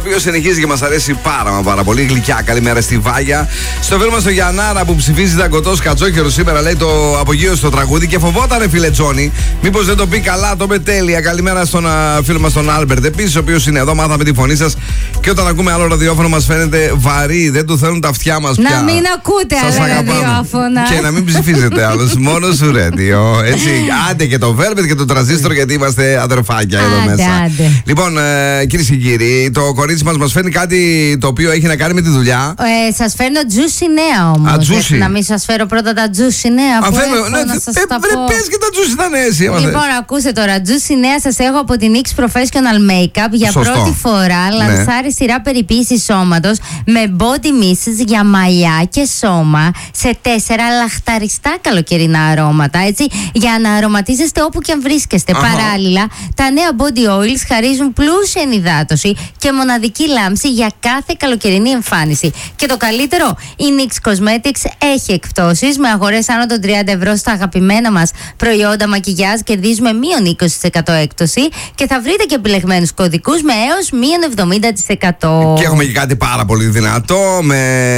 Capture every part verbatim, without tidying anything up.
Ο οποίο συνεχίζει και μας αρέσει πάρα μα πάρα πολύ. Γλυκιά, καλημέρα στη Βάγια. Στο φίλο μας το Γιαννάρα που ψηφίζει δαγκωτός κατσόχερο σήμερα, λέει το απογείωσε στο τραγούδι και φοβότανε, φίλε Τζόνι. Μήπως δεν το πει καλά, το είπε τέλεια. Καλημέρα στον uh, φίλο μας τον Άλμπερτ. Επίσης, ο οποίος είναι εδώ, μάθαμε τη φωνή σας. Και όταν ακούμε άλλο ραδιόφωνο, μας φαίνεται βαρύ. Δεν του θέλουν τα αυτιά μας πια. Να μην ακούτε άλλα ραδιόφωνα. Και να μην ψηφίζετε άλλους. Μόνο σου ρέντιο. Έτσι. Άντε και το Velvet και το Τρανζίστορ, γιατί είμαστε αδερφάκια εδώ άντε, μέσα. Άντε. Λοιπόν, ε, κυρίες και κύριοι, το κορίτσι μας μας φέρνει κάτι το οποίο έχει να κάνει με τη δουλειά. Ε, σας φέρνω juicy νέα όμως. Α, juicy. Να μην σας φέρω πρώτα τα juicy νέα που Αφήνω, έχω, ναι, να σας ε, τα ε, πω. πες και τα juicy τα νέα εσύ. Λοιπόν, ακούστε τώρα. Juicy νέα σας έχω από την X Professional Makeup. Για Σωστό. πρώτη φορά Ναι. λανσάρει σειρά περιποίησης σώματος με body mists για μαλλιά και σώμα σε τέσσερα λαχταριστά καλοκαιρινά αρώματα. Έτσι, για να αρωματίζεστε όπου και αν βρίσκεστε. Αχα. Παράλληλα, τα νέα body oils χαρίζουν πλούσια ενυδάτωση και μοναδική λάμψη για κάθε καλοκαιρινή εμφάνιση. Και το καλύτερο, η νίξ Cosmetics έχει εκπτώσεις με αγορές άνω των τριάντα ευρώ στα αγαπημένα μας προϊόντα μακιγιάζ. Κερδίζουμε μείον είκοσι τοις εκατό έκπτωση και θα βρείτε και επιλεγμένους κωδικούς με έως μείον εβδομήντα τοις εκατό. Και έχουμε και κάτι πάρα πολύ δυνατό με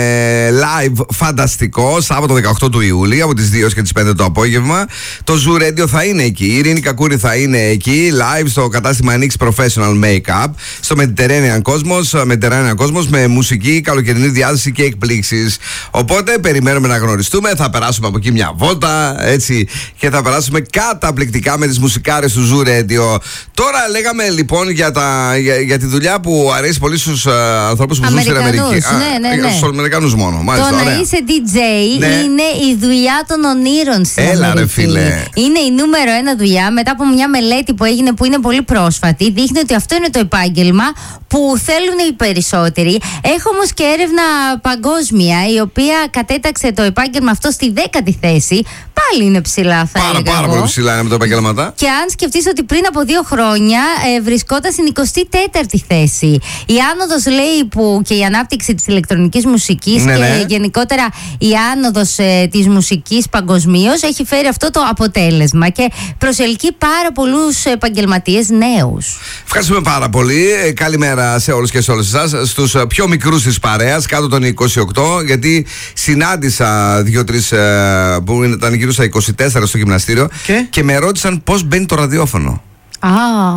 live φανταστικό Σάββατο δεκαοκτώ του Ιούλη από τις δύο και τις πέντε το απόγευμα. Το Zoo Radio θα είναι εκεί. Η Ειρήνη Κακούρη θα είναι εκεί live στο κατάστημα νίξ Professional Makeup στο Mediterranean Cosmos, Mediterranean Cosmos με μουσική, καλοκαιρινή διάθεση και εκπλήξεις. Οπότε περιμένουμε να γνωριστούμε. Θα περάσουμε από εκεί μια βόλτα έτσι και θα περάσουμε καταπληκτικά με τις μουσικάρες του Zoo Radio. Τώρα λέγαμε λοιπόν για, τα, για, για τη δουλειά που αρέσει πολύ στους uh, ανθρώπους που ζουν στην Αμερική. Ναι, ναι, ναι. Στους Αμερικανούς μόνο. Μάλιστα, το ωραία. να είσαι ντι τζέι ναι. είναι η δουλειά των ονείρων στην Έλα, Αμερική. ρε, φίλε. Είναι η νούμερο ένα δουλειά μετά από μια μελέτη που έγινε που είναι πολύ πρόσφατη. Δείχνει ότι αυτό είναι το επάγγελμα που θέλουν οι περισσότεροι. Έχω όμως και έρευνα παγκόσμια η οποία κατέταξε το επάγγελμα αυτό στη δέκατη θέση. Πάλι είναι ψηλά, θα Πάρα, έλεγα πάρα εγώ. πολύ ψηλά είναι με τα επαγγέλματα. Και αν σκεφτείς ότι πριν από δύο χρόνια ε, βρισκόταν στην εικοστή τέταρτη θέση. Η άνοδος, λέει, που και η ανάπτυξη της ηλεκτρονικής μουσικής ναι, και ναι. γενικότερα η άνοδος ε, της μουσικής παγκοσμίως έχει φέρει αυτό το αποτέλεσμα και προσελκύει πάρα πολλούς επαγγελματίες νέους. Ευχαριστούμε πάρα πολύ. Ε, καλημέρα σε όλους και σε όλες εσάς. Στους ε, πιο μικρούς της παρέας, κάτω των είκοσι οκτώ, γιατί συνάντησα δύο-τρεις ε, που ήταν γύρω στα είκοσι τέσσερα στο γυμναστήριο και, και με ρώτησαν πώς μπαίνει το ραδιόφωνο. Α.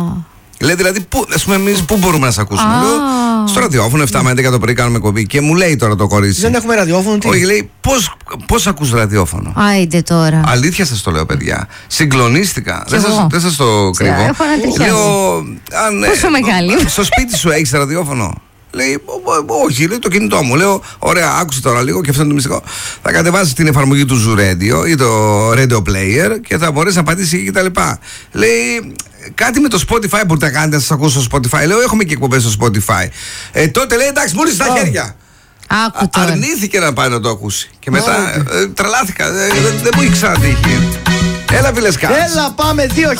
Λέει δηλαδή, πού, ας πούμε, εμείς πού μπορούμε να σε ακούσουμε. Α. Λέω, στο ραδιόφωνο, επτά με έντεκα το πρωί κάνουμε εκπομπή. Και μου λέει τώρα το κορίτσι. δεν έχουμε ραδιόφωνο, τι. Όχι, λέει, πώς, πώς ακούς ραδιόφωνο. Άιντε τώρα. Αλήθεια σας το λέω, παιδιά. Συγκλονίστηκα. Κι Δεν σας, εγώ. δεν σας το κρύβω. Έχω ανατριχιάσει. Λέω, αν, ε, Πόσο μεγάλη. στο σπίτι σου έχεις ραδιόφωνο. Λέει, όχι, λέει το κινητό μου. Λέω, ωραία, άκουσε τώρα λίγο και αυτό είναι το μυστικό. Θα κατεβάσεις την εφαρμογή του Zoo Radio ή το Radio Player και θα μπορέσει να πατήσει και τα λοιπά. Λέει, κάτι με το Spotify μπορείτε να κάνετε να σας ακούσω στο Spotify. Λέω, έχουμε και εκπομπές στο Spotify. Ε, τότε λέει, εντάξει, μόλις στα χέρια. Άκου τώρα. Αρνήθηκε να πάει να το ακούσει. Και μετά ε, τρελάθηκα. Δεν δε, δε μου είχε ξανατύχει. Έλα, φίλες Κάτς. Έλα, πάμε δύο